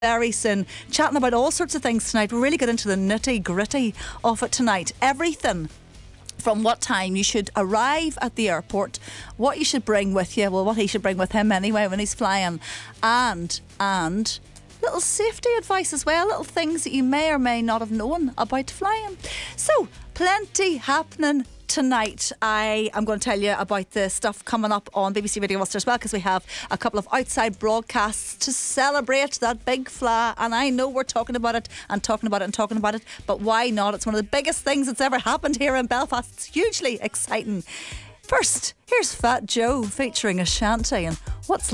very soon, chatting about all sorts of things tonight. We'll really get into the nitty gritty of it tonight. Everything from what time you should arrive at the airport, what you should bring with you, well, what he should bring with him anyway when he's flying, and little safety advice as well, little things that you may or may not have known about flying. So, plenty happening tonight. I am going to tell you about the stuff coming up on BBC Radio Ulster as well, because we have a couple of outside broadcasts to celebrate that big fly, and I know we're talking about it and talking about it and talking about it, but why not? It's one of the biggest things that's ever happened here in Belfast. It's hugely exciting. First, here's Fat Joe featuring Ashanti and What's